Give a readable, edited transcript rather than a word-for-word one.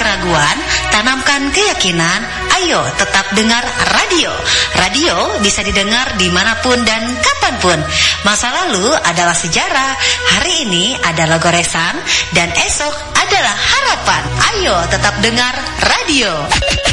keraguan, tanamkan keyakinan. Ayo tetap dengar radio. Radio bisa didengar dimanapun dan kapanpun. Masa lalu adalah sejarah, hari ini adalah goresan, dan esok adalah harapan. Ayo tetap dengar radio.